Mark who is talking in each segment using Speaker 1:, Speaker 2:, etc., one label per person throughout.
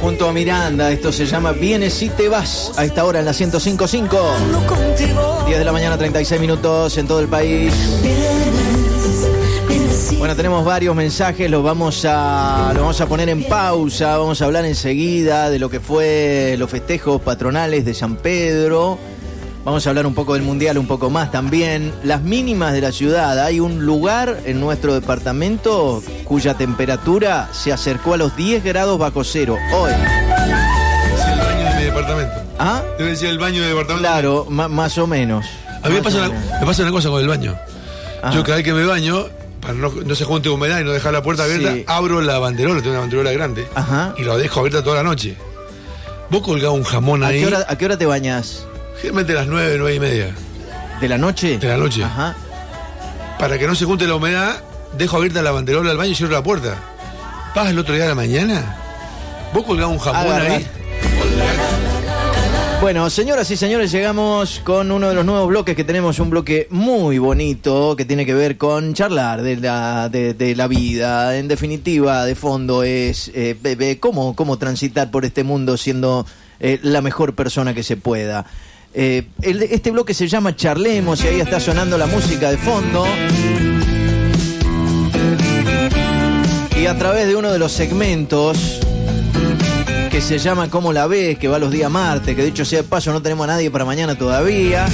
Speaker 1: junto a Miranda. Esto se llama Vienes si te vas. A esta hora en la 105.5. 10 de la mañana, 36 minutos en todo el país. Bueno, tenemos varios mensajes, los vamos a poner en pausa. Vamos a hablar enseguida de lo que fue los festejos patronales de San Pedro. Vamos a hablar un poco del Mundial, un poco más también. Las mínimas de la ciudad. Hay un lugar en nuestro departamento cuya temperatura se acercó a los 10 grados bajo cero hoy.
Speaker 2: Es el baño de mi departamento.
Speaker 1: ¿Ah?
Speaker 2: Debe ser el baño de departamento.
Speaker 1: Claro, más o menos.
Speaker 2: A mí me pasa una cosa con el baño.
Speaker 1: Ajá.
Speaker 2: Yo cada vez que me baño, para no se junte humedad y no dejar la puerta abierta,
Speaker 1: Sí.
Speaker 2: abro la banderola, tengo una banderola grande,
Speaker 1: Ajá.
Speaker 2: y la dejo abierta toda la noche. Vos colgás un jamón ahí,
Speaker 1: ¿A qué hora te bañas?
Speaker 2: generalmente a las 9:30
Speaker 1: ¿De la noche?
Speaker 2: de la noche.
Speaker 1: Ajá.
Speaker 2: Para que no se junte la humedad, dejo abierta la banderola del baño y cierro la puerta. ¿Vas el otro día de la mañana? Vos colgás un jamón
Speaker 1: Agarrá.
Speaker 2: ahí.
Speaker 1: Bueno, señoras y señores, llegamos con uno de los nuevos bloques que tenemos, un bloque muy bonito que tiene que ver con charlar de la vida. En definitiva, de fondo es cómo transitar por este mundo siendo la mejor persona que se pueda. Este bloque se llama Charlemos y ahí está sonando la música de fondo. Y a través de uno de los segmentos que se llama ¿Cómo la ves?, que va los días martes, que dicho sea de paso no tenemos a nadie para mañana todavía.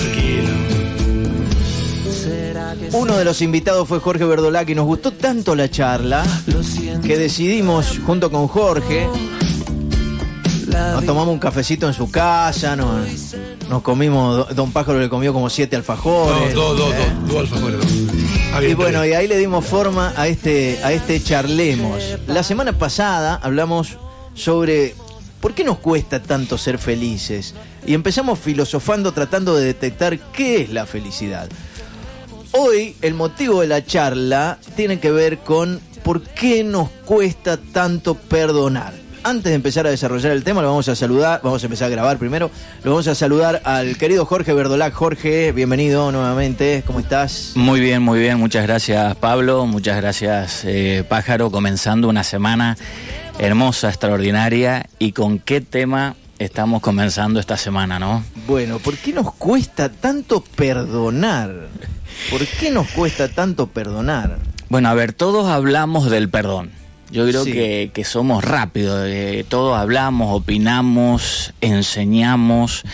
Speaker 1: Uno de los invitados fue Jorge Verdolaque y nos gustó tanto la charla que decidimos, junto con Jorge, nos tomamos un cafecito en su casa, nos comimos, Don Pájaro le comió como 7 alfajores.
Speaker 2: Dos alfajores.
Speaker 1: Y bueno, y ahí le dimos forma a este Charlemos. La semana pasada hablamos sobre ¿por qué nos cuesta tanto ser felices? Y empezamos filosofando, tratando de detectar qué es la felicidad. Hoy el motivo de la charla tiene que ver con ¿por qué nos cuesta tanto perdonar? Antes de empezar a desarrollar el tema, lo vamos a saludar, vamos a empezar a grabar primero, lo vamos a saludar al querido Jorge Verdolaque. Jorge, bienvenido nuevamente, ¿cómo estás?
Speaker 3: Muy bien, muchas gracias Pablo, muchas gracias Pájaro, comenzando una semana hermosa, extraordinaria. ¿Y con qué tema estamos comenzando esta semana, no?
Speaker 1: Bueno, ¿por qué nos cuesta tanto perdonar? ¿Por qué nos cuesta tanto perdonar?
Speaker 3: Bueno, a ver, todos hablamos del perdón. Yo creo
Speaker 1: Sí.
Speaker 3: que somos rápidos, todos hablamos, opinamos, enseñamos,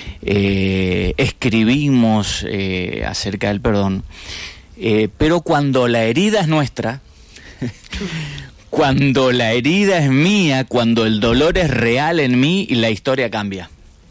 Speaker 3: escribimos acerca del perdón. Pero cuando la herida es nuestra, cuando la herida es mía, cuando el dolor es real en mí, la historia cambia.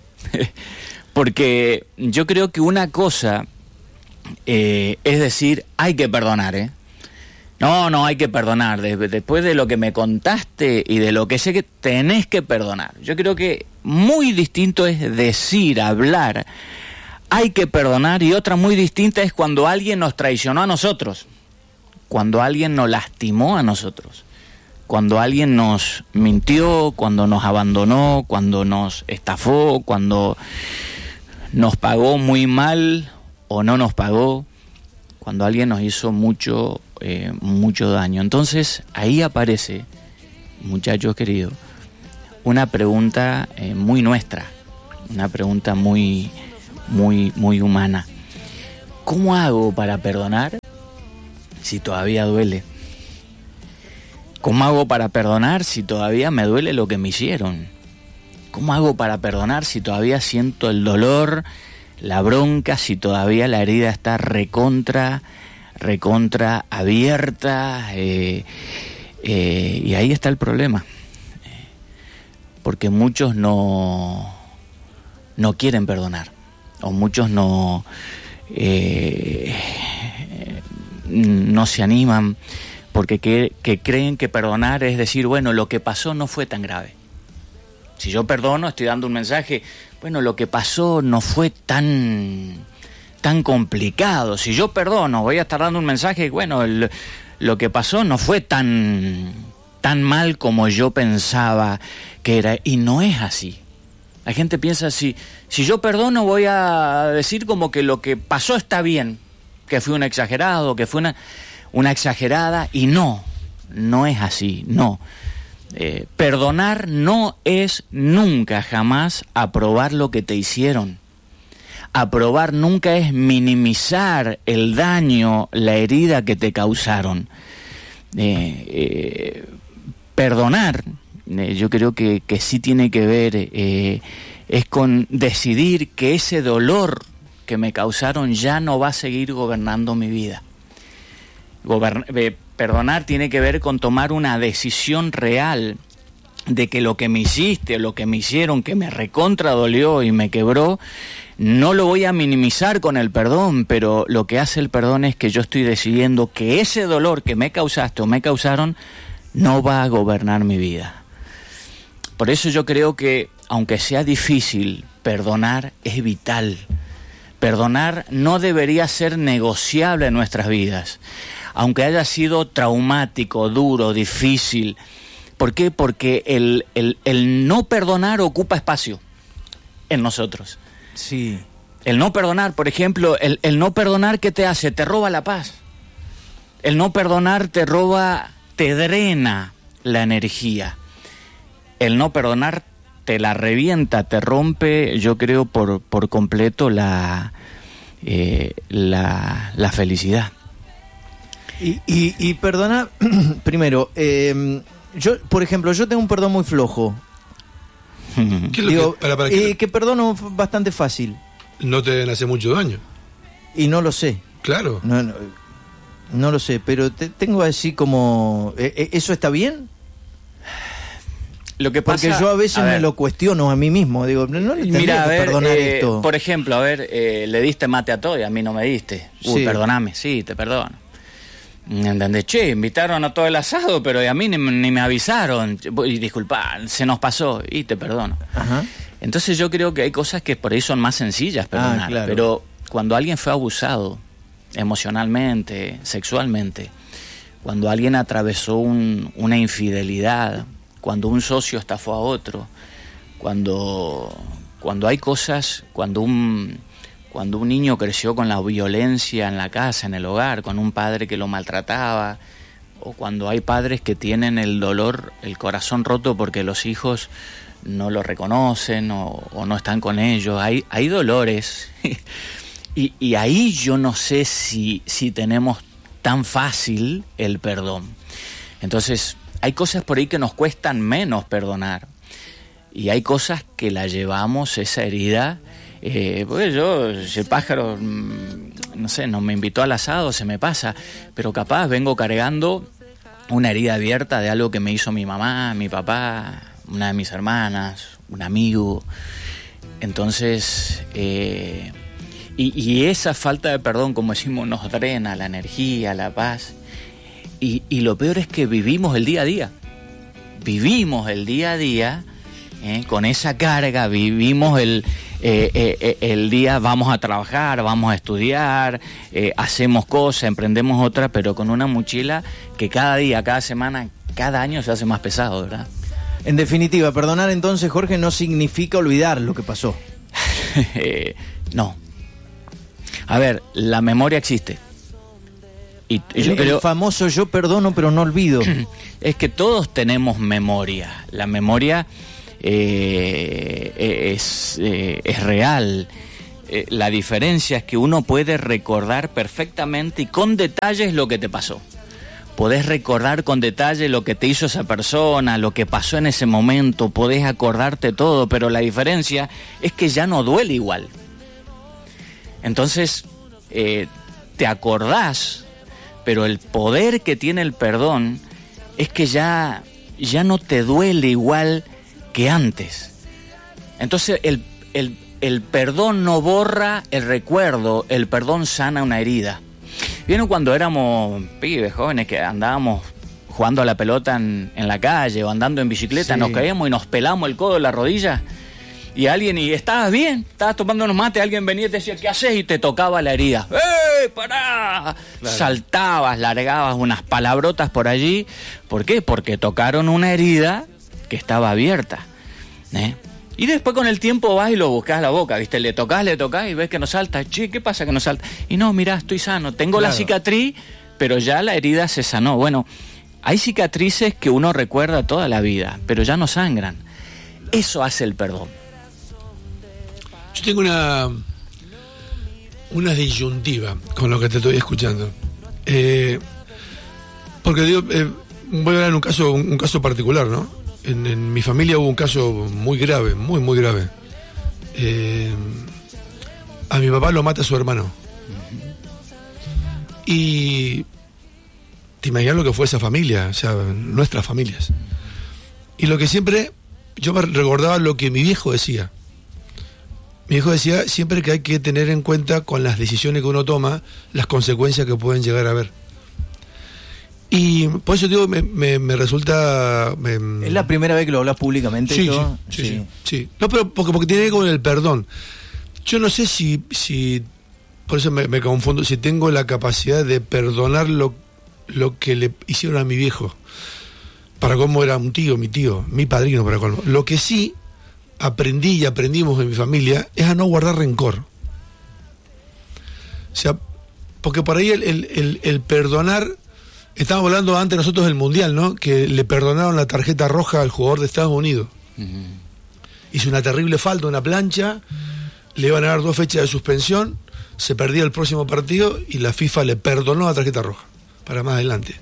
Speaker 3: Porque yo creo que una cosa es decir, hay que perdonar, No, hay que perdonar. Después de lo que me contaste y de lo que sé, que tenés que perdonar. Yo creo que muy distinto es decir, hablar, hay que perdonar, y otra muy distinta es cuando alguien nos traicionó a nosotros, cuando alguien nos lastimó a nosotros, cuando alguien nos mintió, cuando nos abandonó, cuando nos estafó, cuando nos pagó muy mal o no nos pagó, cuando alguien nos hizo mucho daño. Entonces ahí aparece, muchachos queridos, una pregunta muy nuestra, una pregunta muy humana. ¿Cómo hago para perdonar si todavía duele? ¿Cómo hago para perdonar si todavía me duele lo que me hicieron? ¿Cómo hago para perdonar si todavía siento el dolor, la bronca, si todavía la herida está recontra abierta? Y ahí está el problema. Porque muchos no quieren perdonar. O muchos no se animan porque creen que perdonar es decir, bueno, lo que pasó no fue tan grave. Si yo perdono, estoy dando un mensaje, bueno, lo que pasó no fue tan complicado. Si yo perdono, voy a estar dando un mensaje, bueno, lo que pasó no fue tan mal como yo pensaba que era, y no es así. La gente piensa así, si yo perdono voy a decir como que lo que pasó está bien, que fui un exagerado, que fue una exagerada, y no es así, no. Perdonar no es nunca, jamás, aprobar lo que te hicieron. Aprobar nunca es minimizar el daño, la herida que te causaron. Perdonar, yo creo que sí tiene que ver, es con decidir que ese dolor que me causaron ya no va a seguir gobernando mi vida. Perdonar tiene que ver con tomar una decisión real de que lo que me hiciste, lo que me hicieron, que me recontra dolió y me quebró, no lo voy a minimizar con el perdón, pero lo que hace el perdón es que yo estoy decidiendo que ese dolor que me causaste o me causaron no va a gobernar mi vida. Por eso yo creo que, aunque sea difícil, perdonar es vital. Perdonar no debería ser negociable en nuestras vidas, aunque haya sido traumático, duro, difícil. ¿Por qué? Porque el no perdonar ocupa espacio en nosotros.
Speaker 1: Sí.
Speaker 3: El no perdonar, por ejemplo, el no perdonar, ¿qué te hace? Te roba la paz. El no perdonar te drena la energía. El no perdonar te la revienta, te rompe, yo creo, por completo la felicidad.
Speaker 1: Y perdona, primero, yo, por ejemplo, yo tengo un perdón muy flojo.
Speaker 2: ¿Qué es lo
Speaker 1: que perdono bastante fácil.
Speaker 2: No te deben hacer mucho daño.
Speaker 1: Y no lo sé.
Speaker 2: Claro.
Speaker 1: No lo sé, pero tengo así como... ¿Eso está bien?
Speaker 3: Lo que pasa,
Speaker 1: porque yo a veces me lo cuestiono a mí mismo. Digo, no le tendría que perdonar esto.
Speaker 3: Por ejemplo, le diste mate a todo y a mí no me diste.
Speaker 1: Sí.
Speaker 3: Perdóname, sí, te perdono. ¿Entendés? Che, invitaron a todo el asado, pero a mí ni me avisaron. Y disculpa, se nos pasó y te perdono.
Speaker 1: Ajá.
Speaker 3: Entonces yo creo que hay cosas que por ahí son más sencillas perdonar.
Speaker 1: Claro.
Speaker 3: Pero cuando alguien fue abusado emocionalmente, sexualmente, cuando alguien atravesó una infidelidad, cuando un socio estafó a otro, cuando hay cosas, cuando un niño creció con la violencia en la casa, en el hogar, con un padre que lo maltrataba, o cuando hay padres que tienen el dolor, el corazón roto porque los hijos no lo reconocen o no están con ellos, hay dolores. y ahí yo no sé si tenemos tan fácil el perdón. Entonces, hay cosas por ahí que nos cuestan menos perdonar, y hay cosas que la llevamos, esa herida. Pues si el pájaro, no sé, no me invitó al asado, se me pasa, pero capaz vengo cargando una herida abierta de algo que me hizo mi mamá, mi papá, una de mis hermanas, un amigo. Entonces, y esa falta de perdón, como decimos, nos drena la energía, la paz. Y lo peor es que vivimos el día a día. Vivimos el día a día con esa carga, vivimos el día, vamos a trabajar, vamos a estudiar, hacemos cosas, emprendemos otras, pero con una mochila que cada día, cada semana, cada año se hace más pesado, ¿verdad?
Speaker 1: En definitiva, perdonar entonces, Jorge, no significa olvidar lo que pasó.
Speaker 3: No. A ver, la memoria existe. Y yo creo,
Speaker 1: el famoso yo perdono pero no olvido.
Speaker 3: Es que todos tenemos memoria. La memoria es real. La diferencia es que uno puede recordar perfectamente y con detalles lo que te pasó. Podés recordar con detalle lo que te hizo esa persona, lo que pasó en ese momento, podés acordarte todo, pero la diferencia es que ya no duele igual. Entonces, te acordás, pero el poder que tiene el perdón es que ya no te duele igual que antes. Entonces el perdón no borra el recuerdo, el perdón sana una herida. ¿Vieron cuando éramos pibes, jóvenes, que andábamos jugando a la pelota en la calle o andando en bicicleta, sí, nos caíamos y nos pelamos el codo en la rodilla? Y estabas bien, estabas tomando unos mates, alguien venía y te decía, ¿qué haces? Y te tocaba la herida. ¡Eh, pará! Claro. Saltabas, largabas unas palabrotas por allí. ¿Por qué? Porque tocaron una herida que estaba abierta. Y después con el tiempo vas y lo buscas a la boca, ¿viste? Le tocas y ves que no salta. Che, ¿qué pasa que no salta? Y no, mirá, estoy sano. Tengo la cicatriz, pero ya la herida se sanó. Bueno, Hay cicatrices que uno recuerda toda la vida, pero ya no sangran. Eso hace el perdón.
Speaker 2: Yo tengo una disyuntiva con lo que te estoy escuchando. Porque digo, voy a hablar en un caso particular, ¿no? En mi familia hubo un caso muy grave, muy grave. A mi papá lo mata su hermano. Y te imaginas lo que fue esa familia, o sea, nuestras familias. Y lo que siempre, yo me recordaba lo que mi viejo decía. Mi viejo decía siempre que hay que tener en cuenta con las decisiones que uno toma, las consecuencias que pueden llegar a haber. Y por eso digo, me resulta...
Speaker 1: ¿Es la primera vez que lo hablas públicamente?
Speaker 2: Sí. No, pero porque tiene que ver con el perdón. Yo no sé si por eso me confundo, si tengo la capacidad de perdonar lo que le hicieron a mi viejo. Para cómo era mi tío, mi padrino, para colmo. Lo que sí aprendimos en mi familia es a no guardar rencor. O sea, porque por ahí el perdonar, estábamos hablando antes nosotros del Mundial, ¿no? Que le perdonaron la tarjeta roja al jugador de Estados Unidos. Hizo una terrible falta, una plancha, le iban a dar 2 fechas de suspensión, se perdía el próximo partido y la FIFA le perdonó la tarjeta roja para más adelante.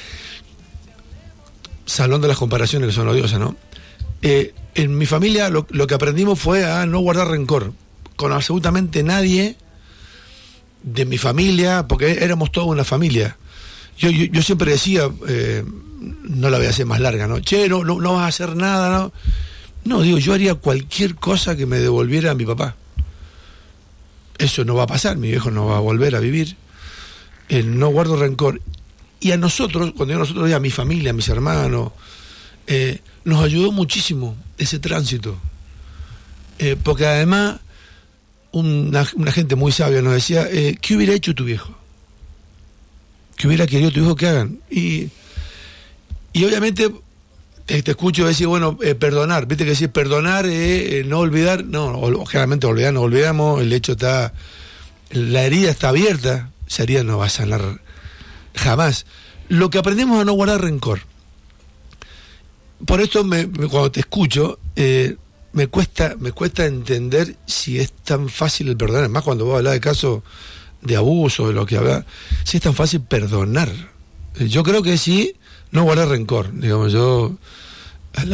Speaker 2: Salón de las comparaciones que son odiosas, ¿no? En mi familia lo que aprendimos fue a no guardar rencor con absolutamente nadie de mi familia, porque éramos toda una familia. Yo siempre decía, no la voy a hacer más larga, ¿no? Che, no vas a hacer nada, ¿no? No, digo, yo haría cualquier cosa que me devolviera a mi papá. Eso no va a pasar, mi viejo no va a volver a vivir. No guardo rencor. Y a nosotros, cuando digo nosotros, a mi familia, a mis hermanos, nos ayudó muchísimo ese tránsito. Porque además, una gente muy sabia nos decía, ¿qué hubiera hecho tu viejo? ¿Qué hubiera querido tu hijo que hagan? Y obviamente te escucho decir, bueno, perdonar. Viste que decir perdonar, no olvidar. No, generalmente olvidar, no olvidamos. El hecho está, la herida está abierta. Esa herida no va a sanar jamás. Lo que aprendemos es a no guardar rencor. Por esto cuando te escucho, me cuesta entender si es tan fácil el perdonar. Más cuando vos hablas de casos de abuso, de lo que habla, si es tan fácil perdonar. Yo creo que sí, no guardar rencor. Digamos, la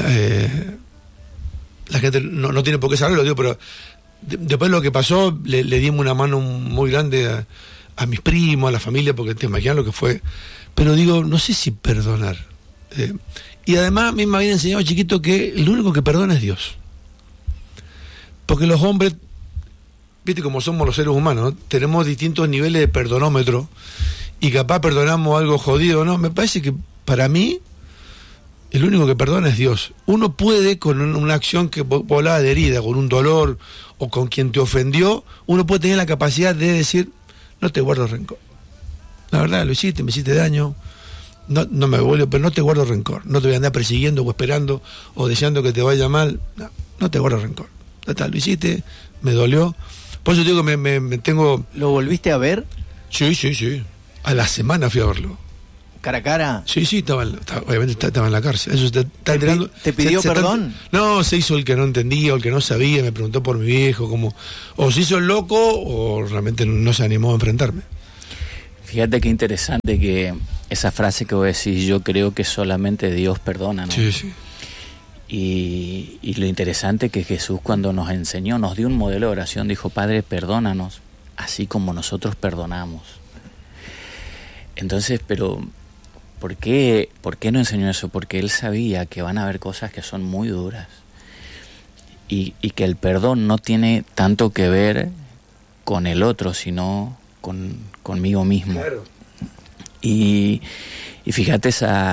Speaker 2: gente no tiene por qué saberlo, digo, pero después de lo que pasó, le dimos una mano muy grande a mis primos, a la familia, porque te imaginas lo que fue. Pero digo, no sé si perdonar. Y además a mí me habían enseñado chiquito que lo único que perdona es Dios. Porque los hombres, viste como somos los seres humanos, ¿no? Tenemos distintos niveles de perdonómetro y capaz perdonamos algo jodido, ¿no? Me parece que para mí el único que perdona es Dios. Uno puede, con una acción que vos hablabas de herida, con un dolor o con quien te ofendió, uno puede tener la capacidad de decir, no te guardo rencor. La verdad, lo hiciste, me hiciste daño, no me vuelvo, pero no te guardo rencor. No te voy a andar persiguiendo o esperando o deseando que te vaya mal. No te guardo rencor. Lo hiciste, me dolió. Por eso digo que me tengo...
Speaker 1: ¿Lo volviste a ver?
Speaker 2: Sí. A la semana fui a verlo.
Speaker 1: ¿Cara a cara?
Speaker 2: Sí, obviamente estaba en la cárcel. Eso está enterando.
Speaker 1: ¿Te pidió perdón?
Speaker 2: No, se hizo el que no entendía o el que no sabía, me preguntó por mi viejo, como o se hizo el loco o realmente no se animó a enfrentarme.
Speaker 3: Fíjate qué interesante que esa frase que vos decís, yo creo que solamente Dios perdona, ¿no?
Speaker 2: Sí.
Speaker 3: Y lo interesante que Jesús cuando nos enseñó, nos dio un modelo de oración, dijo, Padre, perdónanos, así como nosotros perdonamos. Entonces, pero ¿por qué no enseñó eso? Porque Él sabía que van a haber cosas que son muy duras y que el perdón no tiene tanto que ver con el otro, sino conmigo mismo.
Speaker 2: Claro.
Speaker 3: Y fíjate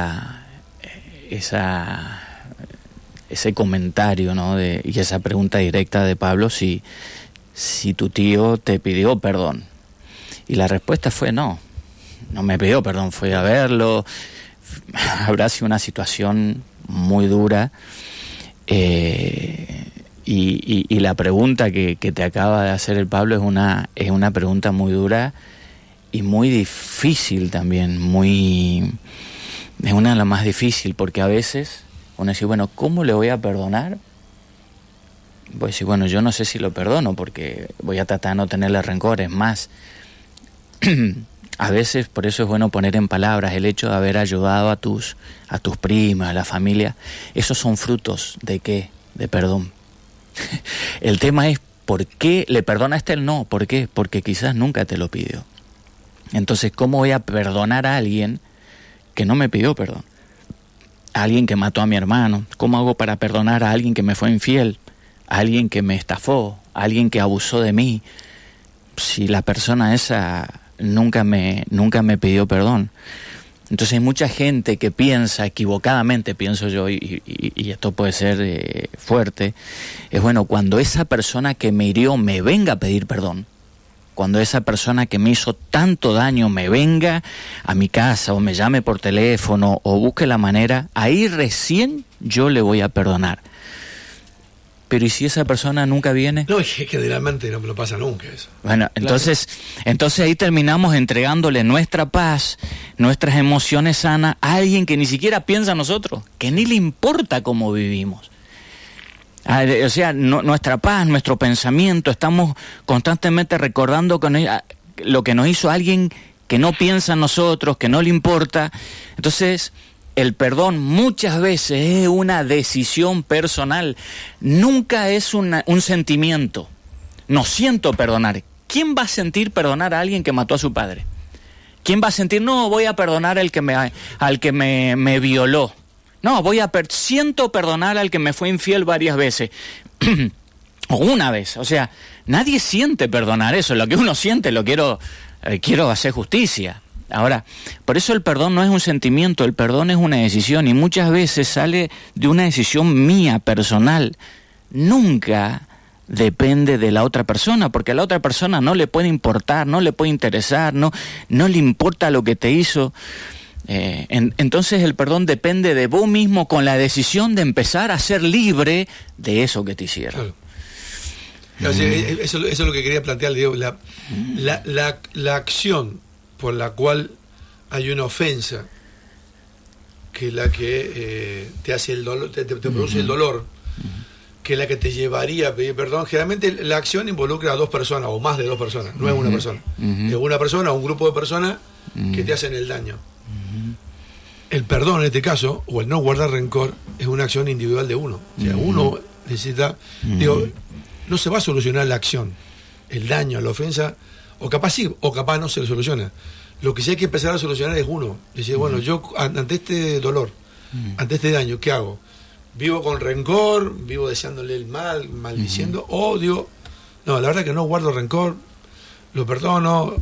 Speaker 3: ese comentario, ¿no? Y esa pregunta directa de Pablo, si tu tío te pidió perdón. Y la respuesta fue no me pidió perdón, fue a verlo. Habrá sido una situación muy dura. Y la pregunta que te acaba de hacer el Pablo es una pregunta muy dura y muy difícil también, muy es una de las más difíciles, porque a veces uno dice, bueno, ¿cómo le voy a perdonar? Voy a decir, bueno, yo no sé si lo perdono, porque voy a tratar de no tenerle rencores más. A veces, por eso es bueno poner en palabras el hecho de haber ayudado a tus primas, a la familia. Esos son frutos ¿de qué? De perdón. El tema es, ¿por qué le perdona a este el no? ¿Por qué? Porque quizás nunca te lo pidió. Entonces, ¿cómo voy a perdonar a alguien que no me pidió perdón? A alguien que mató a mi hermano. ¿Cómo hago para perdonar a alguien que me fue infiel? A alguien que me estafó, a alguien que abusó de mí, si la persona esa nunca me pidió perdón. Entonces hay mucha gente que piensa, equivocadamente pienso yo, y esto puede ser fuerte, es bueno, cuando esa persona que me hirió me venga a pedir perdón, cuando esa persona que me hizo tanto daño me venga a mi casa o me llame por teléfono o busque la manera, ahí recién yo le voy a perdonar. Pero ¿y si esa persona nunca viene?
Speaker 2: No, es que generalmente no me lo pasa nunca eso.
Speaker 3: Bueno, entonces ahí terminamos entregándole nuestra paz, nuestras emociones sanas a alguien que ni siquiera piensa en nosotros, que ni le importa cómo vivimos. O sea, nuestra paz, nuestro pensamiento, estamos constantemente recordando lo que nos hizo alguien que no piensa en nosotros, que no le importa. Entonces, el perdón muchas veces es una decisión personal, nunca es un sentimiento. No siento perdonar. ¿Quién va a sentir perdonar a alguien que mató a su padre? ¿Quién va a sentir, no, voy a perdonar al que me violó? No, siento perdonar al que me fue infiel varias veces. O una vez. O sea, nadie siente perdonar eso. Lo que uno siente, quiero hacer justicia. Ahora, por eso el perdón no es un sentimiento, el perdón es una decisión, y muchas veces sale de una decisión mía, personal. Nunca depende de la otra persona, porque a la otra persona no le puede importar, no le puede interesar, no le importa lo que te hizo. Entonces el perdón depende de vos mismo, con la decisión de empezar a ser libre de eso que te hicieron.
Speaker 2: Claro. Eso es lo que quería plantear, Diego. La acción por la cual hay una ofensa, que es la que te hace el dolor, te produce el dolor, que es la que te llevaría a pedir perdón. Generalmente la acción involucra a dos personas o más de dos personas, no es una persona. Es una persona o un grupo de personas que te hacen el daño. El perdón en este caso, o el no guardar rencor, es una acción individual de uno. O sea, uno necesita, no se va a solucionar la acción, el daño, la ofensa, o capaz sí, o capaz no se le soluciona. Lo que sí hay que empezar a solucionar es uno. Decir, bueno, yo ante este dolor, ante este daño, ¿qué hago? ¿Vivo con rencor? ¿Vivo deseándole el mal, maldiciendo? O digo, no, la verdad que no guardo rencor, lo perdono.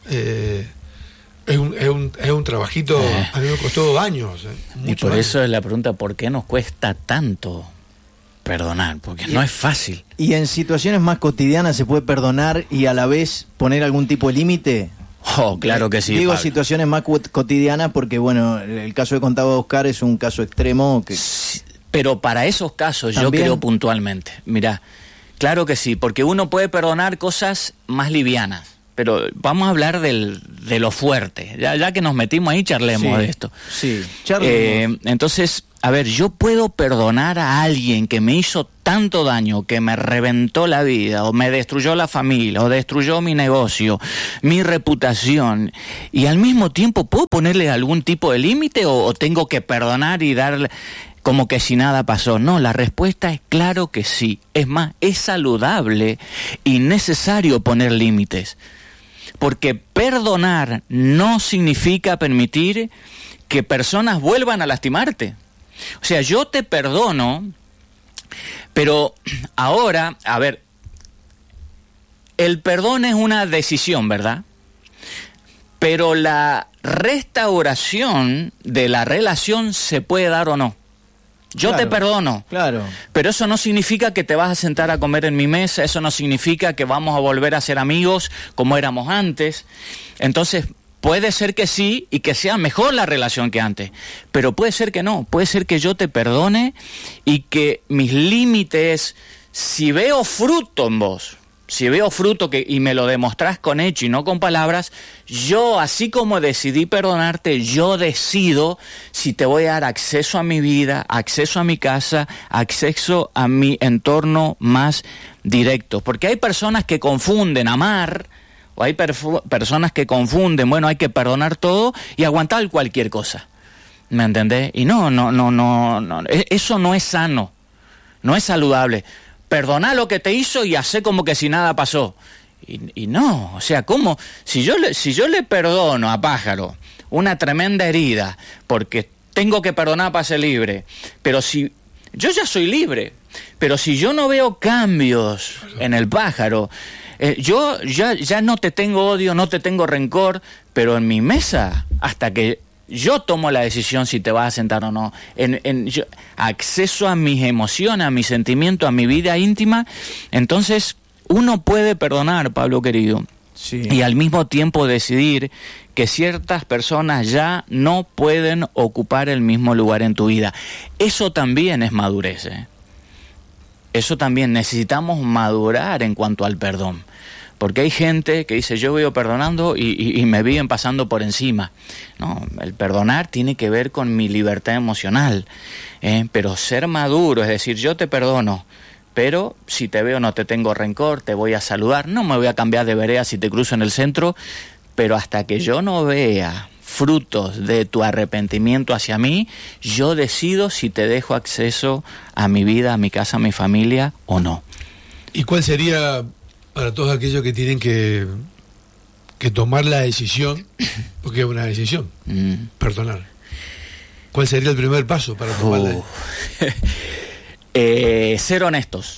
Speaker 2: Es un trabajito, a mí me costó años.
Speaker 3: Y por eso es la pregunta, ¿por qué nos cuesta tanto perdonar? Porque no es fácil.
Speaker 1: ¿Y en situaciones más cotidianas se puede perdonar y a la vez poner algún tipo de límite?
Speaker 3: Oh, claro que sí,
Speaker 1: Digo
Speaker 3: Pablo.
Speaker 1: Situaciones más cotidianas porque, bueno, el caso que contaba Oscar es un caso extremo que...
Speaker 3: Sí, pero para esos casos
Speaker 1: ¿también?
Speaker 3: Yo creo puntualmente. Mirá, claro que sí, porque uno puede perdonar cosas más livianas. Pero vamos a hablar de lo fuerte. Ya que nos metimos ahí, charlemos de esto.
Speaker 1: Sí, charlemos.
Speaker 3: Entonces, a ver, yo puedo perdonar a alguien que me hizo tanto daño, que me reventó la vida, o me destruyó la familia, o destruyó mi negocio, mi reputación, y al mismo tiempo, ¿puedo ponerle algún tipo de límite o tengo que perdonar y darle como que si nada pasó? No, la respuesta es claro que sí. Es más, es saludable y necesario poner límites. Porque perdonar no significa permitir que personas vuelvan a lastimarte. O sea, yo te perdono, pero ahora, a ver, el perdón es una decisión, ¿verdad? Pero la restauración de la relación se puede dar o no. Yo te perdono, pero eso no significa que te vas a sentar a comer en mi mesa, eso no significa que vamos a volver a ser amigos como éramos antes. Entonces, puede ser que sí y que sea mejor la relación que antes, pero puede ser que no, puede ser que yo te perdone y que mis límites, si veo fruto en vos, si veo fruto y me lo demostrás con hecho y no con palabras, yo, así como decidí perdonarte, yo decido si te voy a dar acceso a mi vida, acceso a mi casa, acceso a mi entorno más directo. Porque hay personas que confunden amar, o hay personas que confunden, bueno, hay que perdonar todo y aguantar cualquier cosa. ¿Me entendés? Y no, eso no es sano, no es saludable. Perdoná lo que te hizo y hacé como que si nada pasó. Y no, o sea, ¿cómo? Si yo le perdono a Pájaro una tremenda herida, porque tengo que perdonar para ser libre, pero si yo ya soy libre, pero si yo no veo cambios en el Pájaro, yo ya no te tengo odio, no te tengo rencor, pero en mi mesa, hasta que yo tomo la decisión si te vas a sentar o no, acceso a mis emociones, a mis sentimientos, a mi vida íntima, entonces uno puede perdonar, Pablo querido, sí, y al mismo tiempo decidir que ciertas personas ya no pueden ocupar el mismo lugar en tu vida. Eso también es madurez, ¿eh? Eso también, necesitamos madurar en cuanto al perdón. Porque hay gente que dice, yo veo perdonando y me viven pasando por encima. No, el perdonar tiene que ver con mi libertad emocional. Pero ser maduro, es decir, yo te perdono, pero si te veo no te tengo rencor, te voy a saludar, no me voy a cambiar de vereda si te cruzo en el centro, pero hasta que yo no vea frutos de tu arrepentimiento hacia mí, yo decido si te dejo acceso a mi vida, a mi casa, a mi familia o no.
Speaker 2: ¿Y cuál sería, para todos aquellos que tienen que tomar la decisión, porque es una decisión, perdonar, cuál sería el primer paso para tomarla?
Speaker 3: Ser honestos.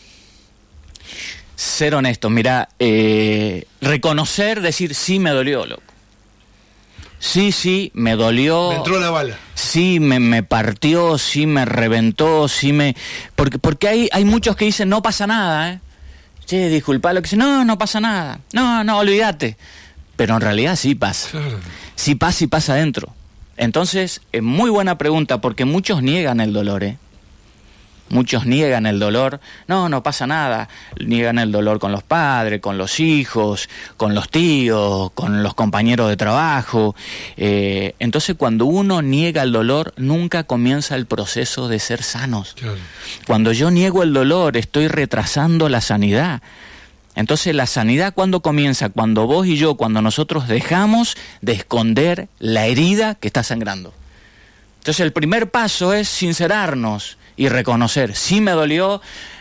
Speaker 3: Ser honestos, mira, reconocer, decir, sí me dolió, loco. Sí, me dolió.
Speaker 2: Me entró la bala.
Speaker 3: Sí, me partió, sí me reventó, sí me... Porque hay muchos que dicen, no pasa nada, ¿eh? Che, disculpa, lo que dice, no pasa nada. No, olvídate. Pero en realidad sí pasa. Claro. Sí pasa y pasa adentro. Entonces, es muy buena pregunta, porque muchos niegan el dolor, ¿eh? Muchos niegan el dolor, no pasa nada, niegan el dolor con los padres, con los hijos, con los tíos, con los compañeros de trabajo. Entonces cuando uno niega el dolor, nunca comienza el proceso de ser sanos. Claro. Cuando yo niego el dolor, estoy retrasando la sanidad. Entonces la sanidad, ¿cuándo comienza? Cuando vos y yo, cuando nosotros dejamos de esconder la herida que está sangrando. Entonces el primer paso es sincerarnos y reconocer, sí me dolió,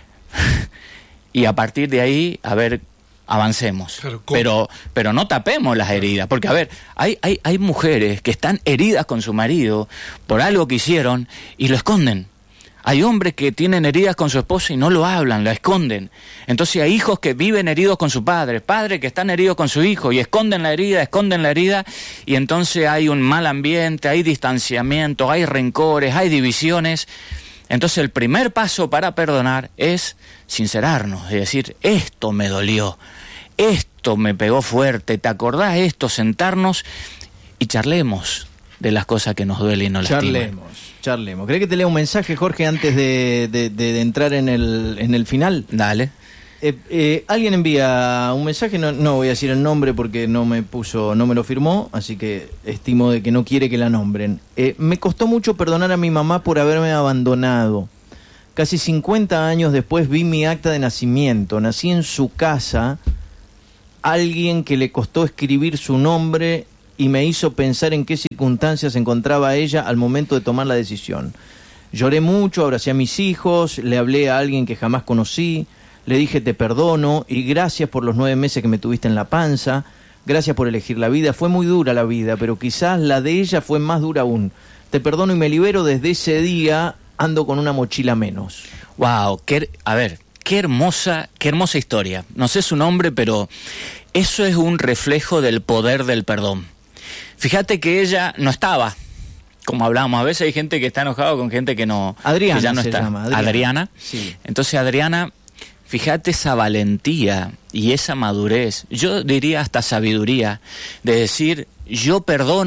Speaker 3: y a partir de ahí, a ver, avancemos. Claro, pero no tapemos las heridas, porque a ver, hay mujeres que están heridas con su marido por algo que hicieron y lo esconden. Hay hombres que tienen heridas con su esposa y no lo hablan, la esconden. Entonces hay hijos que viven heridos con su padre, padres que están heridos con su hijo y esconden la herida, y entonces hay un mal ambiente, hay distanciamiento, hay rencores, hay divisiones. Entonces el primer paso para perdonar es sincerarnos, es decir, esto me dolió, esto me pegó fuerte, ¿te acordás esto? Sentarnos y charlemos de las cosas que nos duelen y nos lastiman.
Speaker 1: Charlemos. ¿Querés que te lea un mensaje, Jorge, antes de entrar en el final?
Speaker 3: Dale.
Speaker 1: Alguien envía un mensaje, no voy a decir el nombre porque no me lo firmó, así que estimo de que no quiere que la nombren. Me costó mucho perdonar a mi mamá por haberme abandonado. Casi 50 años después vi mi acta de nacimiento. Nací en su casa, alguien que le costó escribir su nombre y me hizo pensar en qué circunstancias se encontraba ella al momento de tomar la decisión. Lloré mucho, abracé a mis hijos, le hablé a alguien que jamás conocí, le dije te perdono y gracias por los 9 meses que me tuviste en la panza, gracias por elegir la vida. Fue muy dura la vida, pero quizás la de ella fue más dura aún. Te perdono y me libero, desde ese día ando con una mochila menos.
Speaker 3: Wow, qué hermosa historia. No sé su nombre, pero eso es un reflejo del poder del perdón. Fíjate que ella no estaba, como hablábamos, a veces hay gente que está enojado con gente que no,
Speaker 1: Adriana
Speaker 3: que ya no
Speaker 1: se
Speaker 3: está.
Speaker 1: Llama,
Speaker 3: Adriana.
Speaker 1: Sí.
Speaker 3: Entonces Adriana, fíjate esa valentía y esa madurez, yo diría hasta sabiduría, de decir, yo perdono,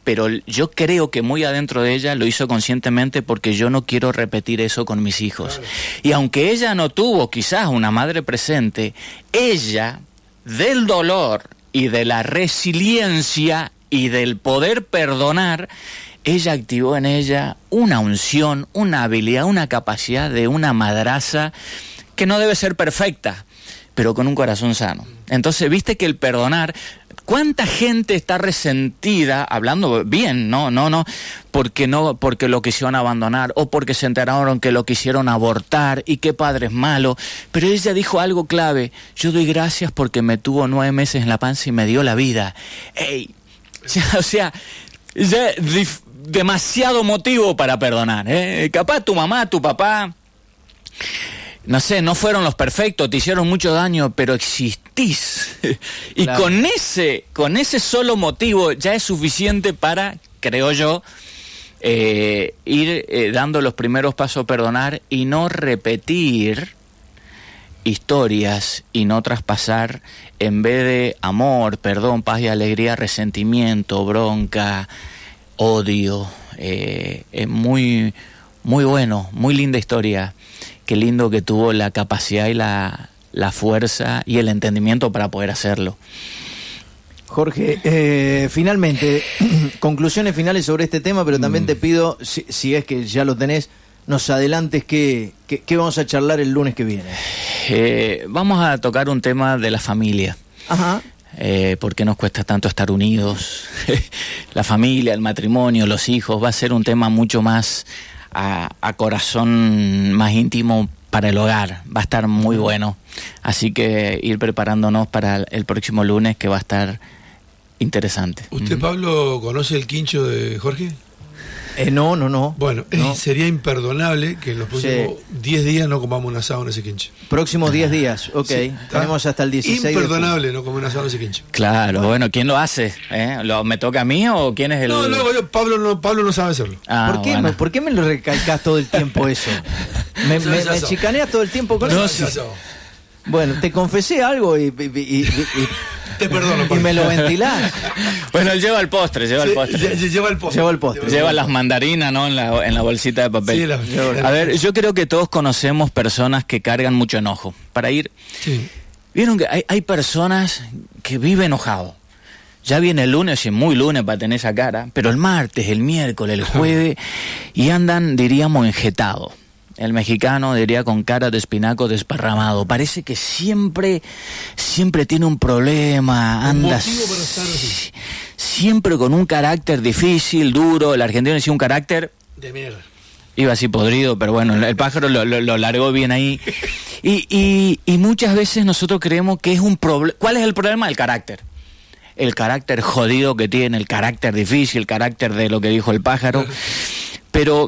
Speaker 3: pero yo creo que muy adentro de ella lo hizo conscientemente porque yo no quiero repetir eso con mis hijos. Claro. Y aunque ella no tuvo quizás una madre presente, ella, del dolor y de la resiliencia y del poder perdonar, ella activó en ella una unción, una habilidad, una capacidad de una madraza que no debe ser perfecta, pero con un corazón sano. Entonces, viste que el perdonar... ¿Cuánta gente está resentida, hablando bien, no, porque lo quisieron abandonar o porque se enteraron que lo quisieron abortar y qué padre es malo? Pero ella dijo algo clave: yo doy gracias porque me tuvo 9 meses en la panza y me dio la vida. ¡Ey! O sea, ya demasiado motivo para perdonar, ¿eh? Capaz tu mamá, tu papá... No sé, no fueron los perfectos, te hicieron mucho daño, pero existís. Y claro, con ese solo motivo ya es suficiente para, creo yo, ir dando los primeros pasos a perdonar y no repetir historias y no traspasar, en vez de amor, perdón, paz y alegría, resentimiento, bronca, odio. Es muy, muy bueno, muy linda historia. Qué lindo que tuvo la capacidad y la fuerza y el entendimiento para poder hacerlo.
Speaker 1: Jorge, finalmente, conclusiones finales sobre este tema, pero también te pido, si es que ya lo tenés, nos adelantes qué vamos a charlar el lunes que viene.
Speaker 3: Vamos a tocar un tema de la familia.
Speaker 1: Ajá.
Speaker 3: ¿Por qué nos cuesta tanto estar unidos? La familia, el matrimonio, los hijos, va a ser un tema mucho más... A corazón más íntimo para el hogar. Va a estar muy bueno, así que ir preparándonos para el próximo lunes, que va a estar interesante.
Speaker 2: ¿Usted, Pablo, conoce el quincho de Jorge?
Speaker 1: No.
Speaker 2: Bueno, no. Sería imperdonable que en los próximos 10 días no comamos un asado en ese quincho.
Speaker 1: Próximos 10 días, ok. Sí, tenemos hasta el 16.
Speaker 2: Imperdonable no comer un asado en ese quincho.
Speaker 3: Claro, bueno, ¿quién lo hace? ¿Me toca a mí o quién es el...?
Speaker 2: No, Pablo no sabe hacerlo.
Speaker 1: ¿Por qué me lo recalcás todo el tiempo eso? Me chicaneas todo el tiempo con eso. Bueno, te confesé algo y
Speaker 2: te perdono.
Speaker 1: Y me lo ventilás.
Speaker 3: Bueno, él lleva el postre, Lleva el postre. Lleva las mandarinas, ¿no? En la bolsita de papel. Sí, a ver, yo creo que todos conocemos personas que cargan mucho enojo. Para ir... Sí. Vieron que hay personas que viven enojado. Ya viene el lunes, y muy lunes para tener esa cara, pero el martes, el miércoles, el jueves, y andan, diríamos, enjetados. El mexicano diría con cara de espinaco desparramado. Parece que siempre tiene un problema. Anda siempre con un carácter difícil, duro. El argentino decía un carácter
Speaker 2: de mierda.
Speaker 3: Iba así podrido, pero bueno, el pájaro lo largó bien ahí. Y muchas veces nosotros creemos que es un problema. ¿Cuál es el problema? El carácter. El carácter jodido que tiene, el carácter difícil, el carácter de lo que dijo el pájaro. Pero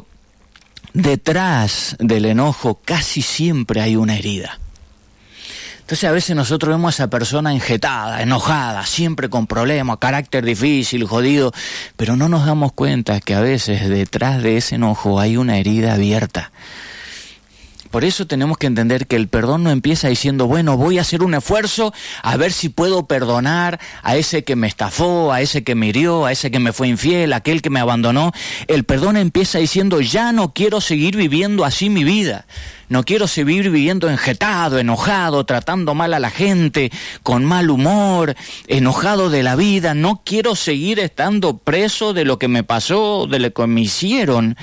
Speaker 3: detrás del enojo casi siempre hay una herida. Entonces a veces nosotros vemos a esa persona enjetada, enojada, siempre con problemas, carácter difícil, jodido, pero no nos damos cuenta que a veces detrás de ese enojo hay una herida abierta. Por eso tenemos que entender que el perdón no empieza diciendo, bueno, voy a hacer un esfuerzo a ver si puedo perdonar a ese que me estafó, a ese que me hirió, a ese que me fue infiel, a aquel que me abandonó. El perdón empieza diciendo, ya no quiero seguir viviendo así mi vida. No quiero seguir viviendo enjetado, enojado, tratando mal a la gente, con mal humor, enojado de la vida. No quiero seguir estando preso de lo que me pasó, de lo que me hicieron.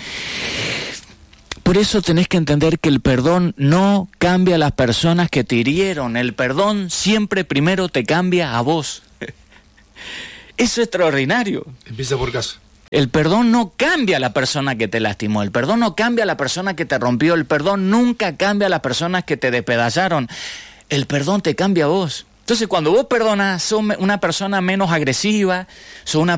Speaker 3: Por eso tenés que entender que el perdón no cambia a las personas que te hirieron. El perdón siempre primero te cambia a vos. Eso es extraordinario.
Speaker 2: Empieza por casa.
Speaker 3: El perdón no cambia a la persona que te lastimó. El perdón no cambia a la persona que te rompió. El perdón nunca cambia a las personas que te despedazaron. El perdón te cambia a vos. Entonces, cuando vos perdonas, sos una persona menos agresiva, sos una